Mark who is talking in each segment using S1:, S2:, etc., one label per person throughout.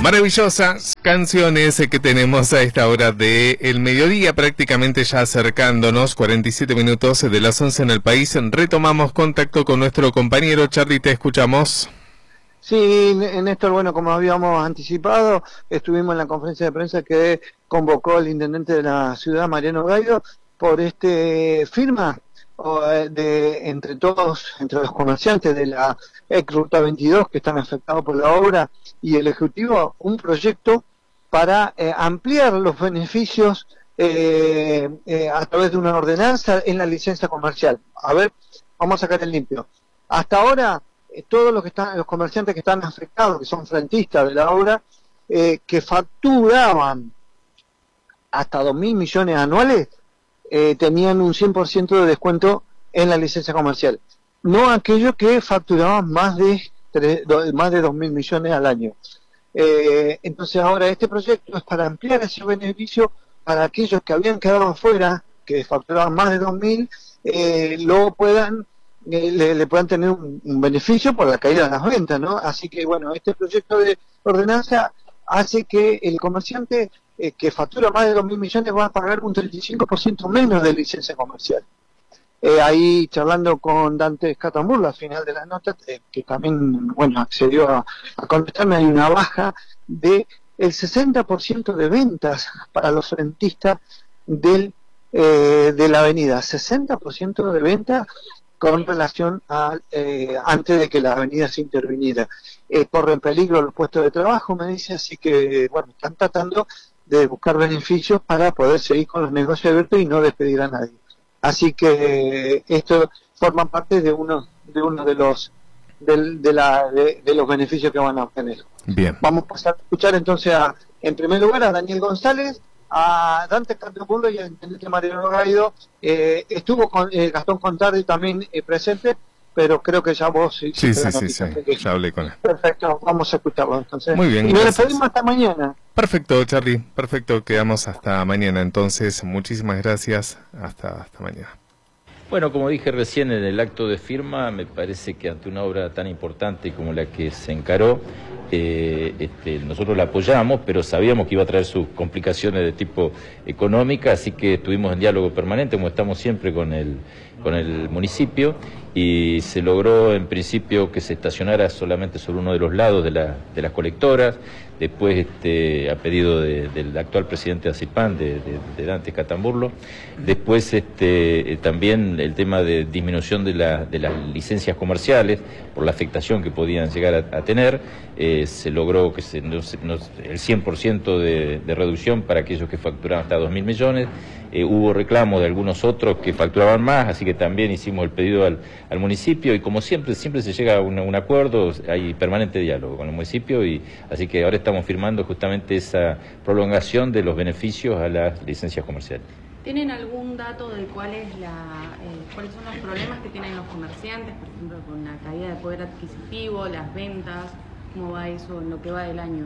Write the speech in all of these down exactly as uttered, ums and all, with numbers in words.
S1: Maravillosas canciones que tenemos a esta hora del mediodía, prácticamente ya acercándonos, cuarenta y siete minutos de las once en el país. Retomamos contacto con nuestro compañero. Charly, te escuchamos.
S2: Sí, Néstor, bueno, como habíamos anticipado, estuvimos en la conferencia de prensa que convocó el intendente de la ciudad, Mariano Gaido, por este firma de entre todos, entre los comerciantes de la ex Ruta veintidós que están afectados por la obra y el Ejecutivo, un proyecto para eh, ampliar los beneficios eh, eh, a través de una ordenanza en la licencia comercial. A ver, vamos a sacar el limpio. Hasta ahora, eh, todos los que están, los comerciantes que están afectados, que son frentistas de la obra, eh, que facturaban hasta dos mil millones anuales, Eh, tenían un cien por ciento de descuento en la licencia comercial, no aquellos que facturaban más de tres, do, más de dos mil millones al año. Eh, entonces ahora este proyecto es para ampliar ese beneficio para aquellos que habían quedado afuera, que facturaban más de dos mil, eh, lo puedan eh, le, le puedan tener un, un beneficio por la caída de las ventas, ¿no? Así que bueno, este proyecto de ordenanza hace que el comerciante eh, que factura más de dos mil millones va a pagar un treinta y cinco por ciento menos de licencia comercial. Eh, ahí charlando con Dante Catamburlo al final de la nota, eh, que también bueno accedió a, a contestarme, hay una baja de el sesenta por ciento de ventas para los rentistas del, eh, de la avenida, sesenta por ciento de ventas con relación a eh, antes de que la avenida se interviniera. Eh, corren peligro los puestos de trabajo, me dice, así que bueno, están tratando de buscar beneficios para poder seguir con los negocios abiertos y no despedir a nadie. Así que esto forma parte de uno de uno de los de, de, la, de, de los beneficios que van a obtener.
S1: Bien.
S2: Vamos a pasar a escuchar entonces a, en primer lugar a Daniel González, a Dante Catamburlo y al intendente Mariano Gaido. Eh, estuvo con eh, Gastón Contardi también eh, presente, pero creo que ya vos...
S1: Sí, sí, sí, sí, que... ya hablé con él.
S2: Perfecto, vamos a escucharlo entonces.
S1: Muy bien,
S2: y nos despedimos hasta mañana.
S1: Perfecto, Charly, perfecto, quedamos hasta mañana entonces. Muchísimas gracias, hasta, hasta mañana.
S3: Bueno, como dije recién en el acto de firma, me parece que ante una obra tan importante como la que se encaró, eh, este, nosotros la apoyamos, pero sabíamos que iba a traer sus complicaciones de tipo económica, así que estuvimos en diálogo permanente, como estamos siempre con el, con el municipio, y se logró en principio que se estacionara solamente sobre uno de los lados de, la, de las colectoras. Después, este, a pedido de, del actual presidente de ACIPAN, de, de, de Dante Catamburlo. Después, este, también el tema de disminución de, la, de las licencias comerciales por la afectación que podían llegar a, a tener. Eh, se logró que se, no, no, el cien por ciento de, de reducción para aquellos que facturaban hasta dos mil millones. Eh, hubo reclamos de algunos otros que facturaban más, así que también hicimos el pedido al, al municipio, y como siempre, siempre se llega a un, un acuerdo, hay permanente diálogo con el municipio, y así que ahora estamos firmando justamente esa prolongación de los beneficios a las licencias comerciales.
S4: ¿Tienen algún dato de cuál es la, eh, cuáles son los problemas que tienen los comerciantes, por ejemplo, con la caída de poder adquisitivo, las ventas? ¿Cómo va eso en lo que va del año?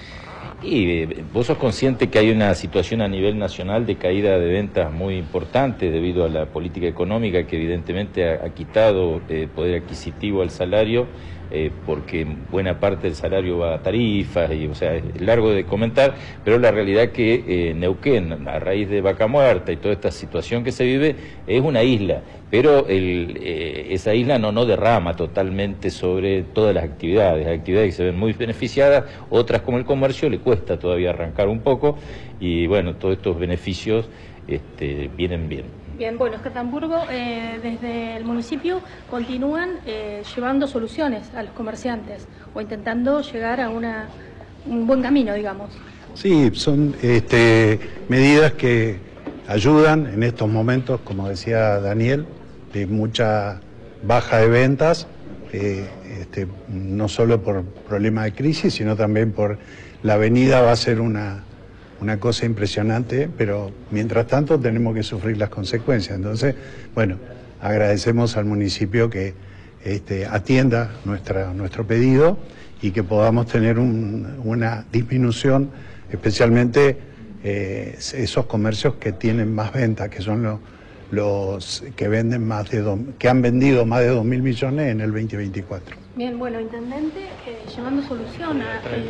S3: Y eh, vos sos consciente que hay una situación a nivel nacional de caída de ventas muy importante debido a la política económica que evidentemente ha, ha quitado eh, poder adquisitivo al salario, eh, porque buena parte del salario va a tarifas, y o sea, es largo de comentar, pero la realidad que eh, Neuquén, a raíz de Vaca Muerta y toda esta situación que se vive, es una isla, pero el, eh, esa isla no, no derrama totalmente sobre todas las actividades, hay actividades que se ven muy beneficiadas, otras como el comercio le cuesta todavía arrancar un poco, y bueno, todos estos beneficios este, vienen bien.
S5: Bien, bueno, Catamburgo, eh, desde el municipio continúan eh, llevando soluciones a los comerciantes o intentando llegar a una, un buen camino, digamos.
S6: Sí, son este, medidas que ayudan en estos momentos, como decía Daniel, de mucha baja de ventas, eh, este, no solo por problemas de crisis, sino también por la avenida va a ser una... una cosa impresionante, pero mientras tanto tenemos que sufrir las consecuencias. Entonces, bueno, agradecemos al municipio que este, atienda nuestra, nuestro pedido y que podamos tener un, una disminución, especialmente eh, esos comercios que tienen más ventas, que son los, los que venden más de dos, que han vendido más de dos mil millones en el veinte veinticuatro.
S5: Bien, bueno, intendente, eh, llevando solución a... Eh,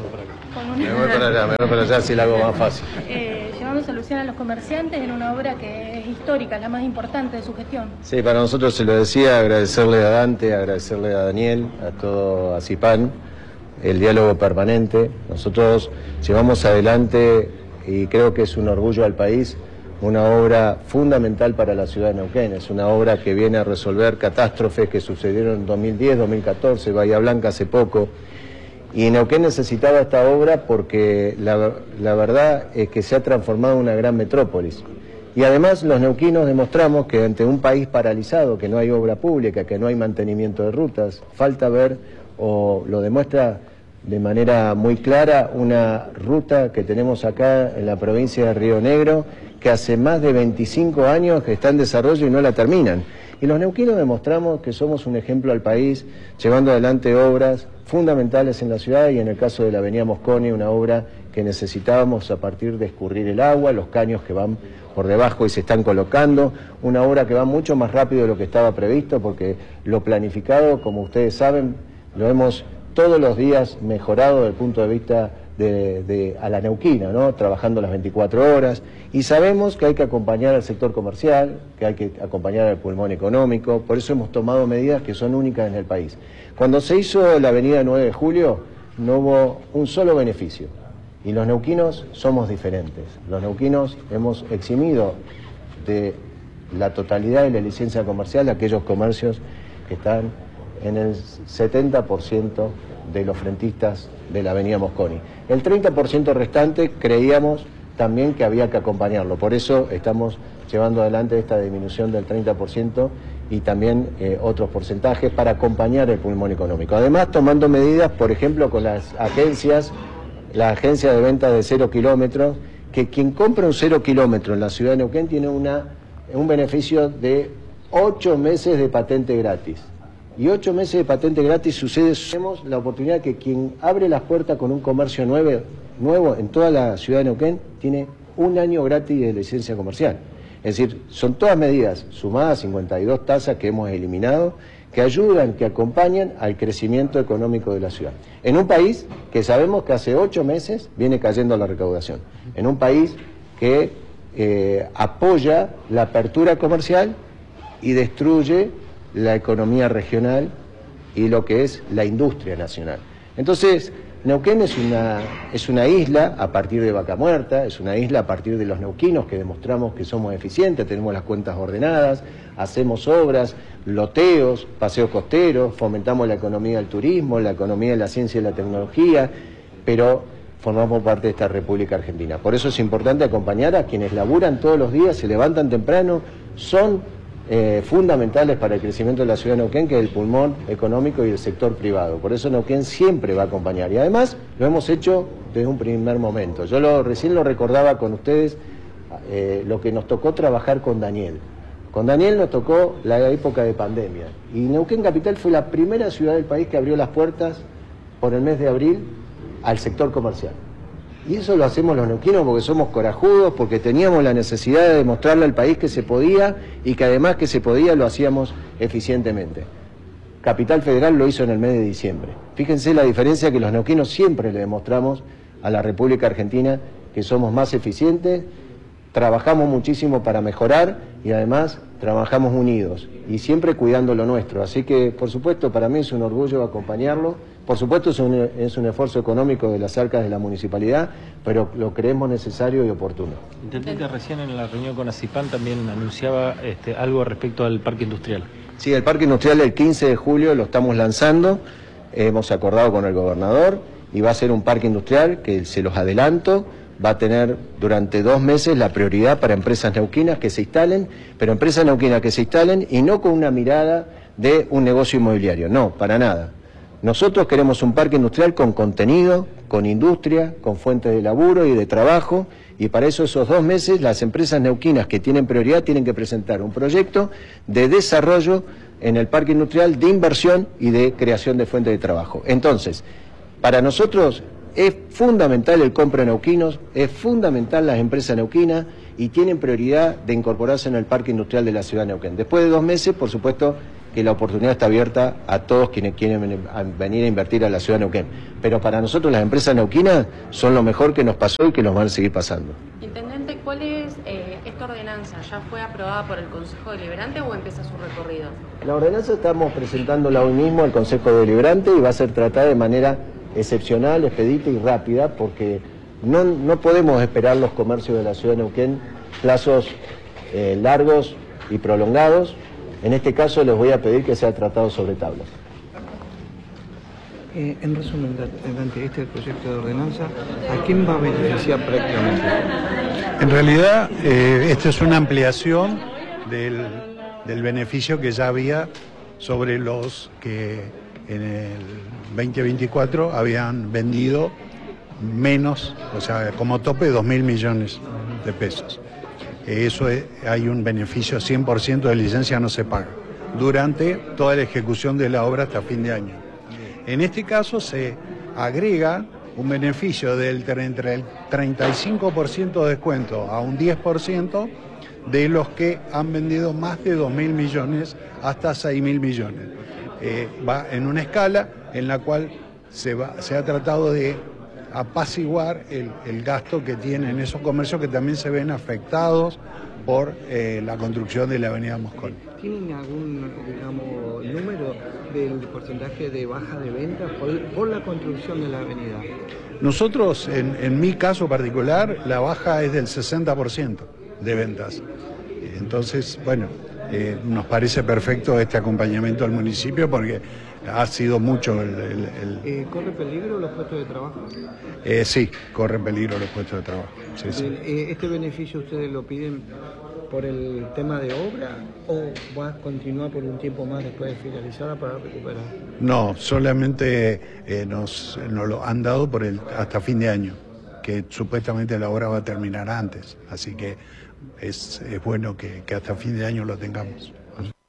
S5: con una,
S7: me voy para allá, me voy para allá si la hago más fácil.
S5: Eh, llevando solución a los comerciantes en una obra que es histórica, la más importante de su gestión.
S7: Sí, para nosotros, se lo decía, agradecerle a Dante, agradecerle a Daniel, a todo a Cipan, el diálogo permanente. Nosotros llevamos adelante, y creo que es un orgullo al país, una obra fundamental para la ciudad de Neuquén. Es una obra que viene a resolver catástrofes que sucedieron en dos mil diez, dos mil catorce, Bahía Blanca hace poco. Y Neuquén necesitaba esta obra porque la, la verdad es que se ha transformado en una gran metrópolis. Y además los neuquinos demostramos que ante un país paralizado, que no hay obra pública, que no hay mantenimiento de rutas, falta ver, o lo demuestra de manera muy clara, una ruta que tenemos acá en la provincia de Río Negro, que hace más de veinticinco años que está en desarrollo y no la terminan. Y los neuquinos demostramos que somos un ejemplo al país, llevando adelante obras fundamentales en la ciudad, y en el caso de la avenida Mosconi, una obra que necesitábamos a partir de escurrir el agua, los caños que van por debajo y se están colocando, una obra que va mucho más rápido de lo que estaba previsto, porque lo planificado, como ustedes saben, lo hemos todos los días mejorado desde el punto de vista de, de a la neuquina, ¿no? Trabajando las veinticuatro horas, y sabemos que hay que acompañar al sector comercial, que hay que acompañar al pulmón económico, por eso hemos tomado medidas que son únicas en el país. Cuando se hizo la avenida nueve de julio, no hubo un solo beneficio, y los neuquinos somos diferentes. Los neuquinos hemos eximido de la totalidad de la licencia comercial a aquellos comercios que están en el setenta por ciento de los frentistas de la avenida Mosconi. El treinta por ciento restante creíamos también que había que acompañarlo, por eso estamos llevando adelante esta disminución del treinta por ciento y también eh, otros porcentajes para acompañar el pulmón económico. Además, tomando medidas, por ejemplo, con las agencias, la agencia de ventas de cero kilómetros, que quien compra un cero kilómetro en la ciudad de Neuquén tiene una, un beneficio de ocho meses de patente gratis. Y ocho meses de patente gratis sucede, tenemos la oportunidad que quien abre las puertas con un comercio nuevo, nuevo en toda la ciudad de Neuquén tiene un año gratis de licencia comercial. Es decir, son todas medidas sumadas, cincuenta y dos tasas que hemos eliminado, que ayudan, que acompañan al crecimiento económico de la ciudad. En un país que sabemos que hace ocho meses viene cayendo la recaudación. En un país que eh, apoya la apertura comercial y destruye la economía regional y lo que es la industria nacional. Entonces, Neuquén es una, es una isla a partir de Vaca Muerta, es una isla a partir de los neuquinos que demostramos que somos eficientes, tenemos las cuentas ordenadas, hacemos obras, loteos, paseos costeros, fomentamos la economía del turismo, la economía de la ciencia y la tecnología, pero formamos parte de esta República Argentina. Por eso es importante acompañar a quienes laburan todos los días, se levantan temprano, son Eh, fundamentales para el crecimiento de la ciudad de Neuquén, que es el pulmón económico y el sector privado. Por eso Neuquén siempre va a acompañar, y además lo hemos hecho desde un primer momento. Yo lo, recién lo recordaba con ustedes, eh, lo que nos tocó trabajar con Daniel. Con Daniel nos tocó la época de pandemia, y Neuquén Capital fue la primera ciudad del país que abrió las puertas por el mes de abril al sector comercial. Y eso lo hacemos los neuquinos porque somos corajudos, porque teníamos la necesidad de demostrarle al país que se podía, y que además que se podía lo hacíamos eficientemente. Capital Federal lo hizo en el mes de diciembre. Fíjense la diferencia, que los neuquinos siempre le demostramos a la República Argentina que somos más eficientes, trabajamos muchísimo para mejorar y además trabajamos unidos y siempre cuidando lo nuestro. Así que, por supuesto, para mí es un orgullo acompañarlo. Por supuesto, es un, es un esfuerzo económico de las arcas de la municipalidad, pero lo creemos necesario y oportuno.
S8: Intendente, recién en la reunión con ACIPAN también anunciaba este, algo respecto al parque industrial.
S7: Sí, el parque industrial el quince de julio lo estamos lanzando, hemos acordado con el gobernador, y va a ser un parque industrial que, se los adelanto, va a tener durante dos meses la prioridad para empresas neuquinas que se instalen, pero empresas neuquinas que se instalen y no con una mirada de un negocio inmobiliario, no, para nada. Nosotros queremos un parque industrial con contenido, con industria, con fuentes de laburo y de trabajo, y para eso esos dos meses las empresas neuquinas que tienen prioridad tienen que presentar un proyecto de desarrollo en el parque industrial, de inversión y de creación de fuentes de trabajo. Entonces, para nosotros es fundamental el compra de neuquinos, es fundamental las empresas neuquinas y tienen prioridad de incorporarse en el parque industrial de la ciudad de Neuquén. Después de dos meses, por supuesto, que la oportunidad está abierta a todos quienes quieren venir a invertir a la ciudad de Neuquén. Pero para nosotros las empresas neuquinas son lo mejor que nos pasó y que nos van a seguir pasando.
S4: Intendente, ¿cuál es eh, esta ordenanza? ¿Ya fue aprobada por el Consejo Deliberante o empieza su recorrido?
S7: La ordenanza estamos presentándola hoy mismo al Consejo Deliberante y va a ser tratada de manera excepcional, expedita y rápida, porque no, no podemos esperar los comercios de la ciudad de Neuquén plazos eh, largos y prolongados. En este caso les voy a pedir que sea tratado sobre tablas.
S2: Eh, en resumen, Dante, este proyecto de ordenanza, ¿a quién va a beneficiar prácticamente?
S6: En realidad, eh, esta es una ampliación del, del beneficio que ya había sobre los que en el veinte veinticuatro habían vendido menos, o sea, como tope dos mil millones de pesos. Eso es, hay un beneficio cien por ciento de licencia no se paga durante toda la ejecución de la obra hasta fin de año. En este caso se agrega un beneficio del entre el treinta y cinco por ciento de descuento a un diez por ciento de los que han vendido más de dos mil millones hasta seis mil millones. Eh, va en una escala en la cual se, va, se ha tratado de apaciguar el, el gasto que tienen esos comercios que también se ven afectados por eh, la construcción de la avenida Mosconi.
S2: ¿Tienen algún, digamos, número del porcentaje de baja de ventas por, por la construcción de la avenida?
S6: Nosotros, en, en mi caso particular, la baja es del sesenta por ciento de ventas. Entonces, bueno, eh, nos parece perfecto este acompañamiento al municipio porque ha sido mucho el... el, el...
S2: Eh, ¿Corre peligro los puestos de trabajo?
S6: Eh, sí, corren peligro los puestos de trabajo. Sí, sí.
S2: Eh, ¿Este beneficio ustedes lo piden por el tema de obra o va a continuar por un tiempo más después de finalizada para recuperar?
S6: No, solamente eh, nos, nos lo han dado por el hasta fin de año, que supuestamente la obra va a terminar antes, así que es, es bueno que, que hasta fin de año lo tengamos.